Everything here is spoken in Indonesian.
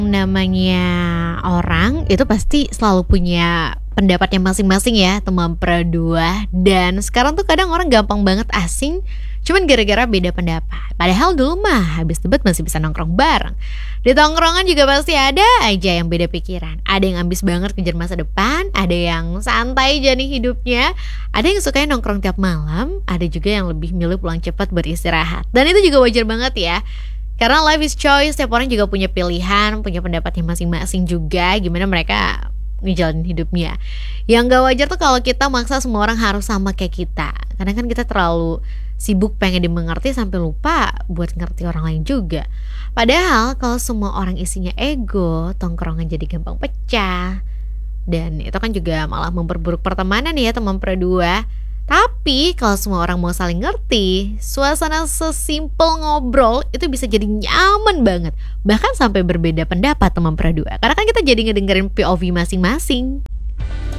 Namanya orang itu pasti selalu punya pendapatnya masing-masing ya teman berdua. Dan sekarang tuh kadang orang gampang banget asing cuman gara-gara beda pendapat. Padahal dulu mah habis debat masih bisa nongkrong bareng. Di tongkrongan juga pasti ada aja yang beda pikiran. Ada yang ambis banget kejar masa depan, ada yang santai jalani hidupnya, ada yang sukanya nongkrong tiap malam, ada juga yang lebih milih pulang cepat beristirahat. Dan itu juga wajar banget ya. Karena life is choice, setiap orang juga punya pilihan, punya pendapatnya masing-masing juga gimana mereka ngejalanin hidupnya. Yang gak wajar tuh kalau kita maksa semua orang harus sama kayak kita. Karena kan kita terlalu sibuk pengen dimengerti sampai lupa buat ngerti orang lain juga. Padahal kalau semua orang isinya ego, tongkrongan jadi gampang pecah. Dan itu kan juga malah memperburuk pertemanan ya teman berdua. Tapi kalau semua orang mau saling ngerti, suasana sesimpel ngobrol itu bisa jadi nyaman banget. Bahkan sampai berbeda pendapat teman berdua. Karena kan kita jadi ngedengerin POV masing-masing.